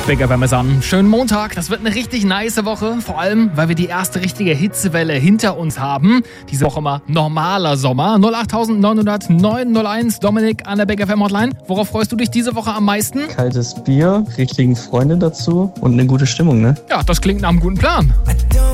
Big FM ist an. Schönen Montag. Das wird eine richtig nice Woche. Vor allem, weil wir die erste richtige Hitzewelle hinter uns haben. Diese Woche mal normaler Sommer. 08900 901. Dominik an der Big FM Hotline. Worauf freust du dich diese Woche am meisten? Kaltes Bier, richtigen Freunde dazu und eine gute Stimmung, ne? Ja, das klingt nach einem guten Plan.